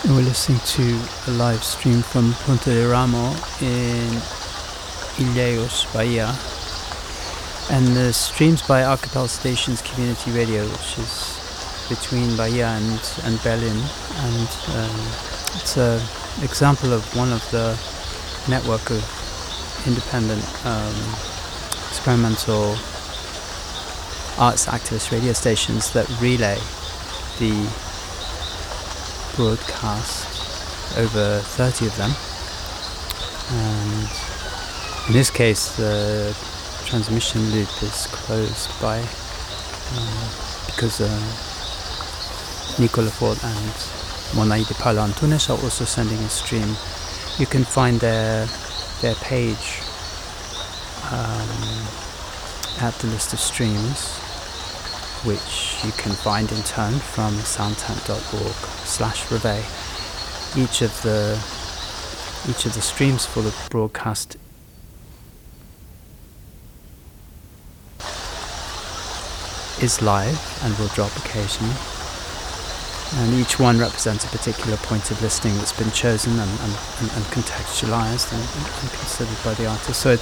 And we're listening to a live stream from Ponte de Ramo in Ilhéus, Bahia. And the streams by Archipel Stations Community Radio, which is between Bahia and Berlin. And it's an example of one of the network of independent experimental arts activist radio stations that relay the broadcast, over 30 of them, and in this case the transmission loop is closed by because Nicola Ford and Monai de Paula Antunes are also sending a stream. You can find their page at the list of streams, which you can find in turn from soundtank.org/Reveil. Each of the streams for the broadcast is live and will drop occasionally, and each one represents a particular point of listening that's been chosen and contextualized and considered by the artist. So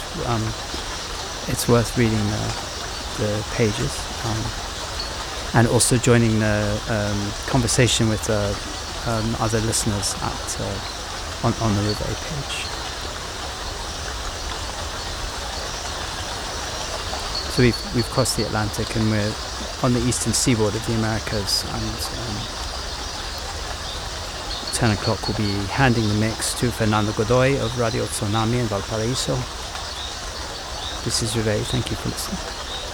it's worth reading the pages, and also joining the conversation with other listeners on the Reveil page. So we've crossed the Atlantic and we're on the eastern seaboard of the Americas, and 10 o'clock we'll be handing the mix to Fernando Godoy of Radio Tsunami in Valparaiso. This is Reveil. Thank you for listening.